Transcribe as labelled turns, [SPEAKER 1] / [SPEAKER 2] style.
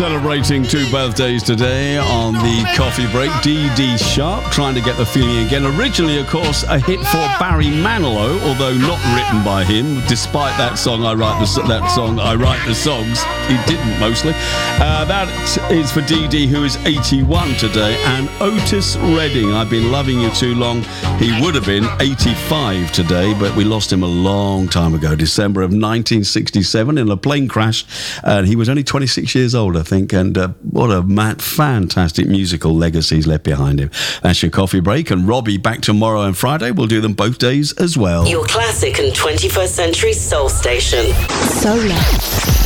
[SPEAKER 1] Celebrating two birthdays today on the coffee break. Dee Sharp, Trying to Get the Feeling Again. Originally, of course, a hit for Barry Manilow, although not written by him. Despite that song, I write the songs. He didn't mostly. That is for Dee, who is 81 today, and Otis Redding. I've been loving you too long. He would have been 85 today, but we lost him a long time ago, December of 1967, in a plane crash, and he was only 26 years old, I think, and what a fantastic musical legacy he's left behind him. That's your coffee break, and Robbie back tomorrow and Friday. We'll do them both days as well.
[SPEAKER 2] Your classic and 21st century soul station.
[SPEAKER 3] Solar.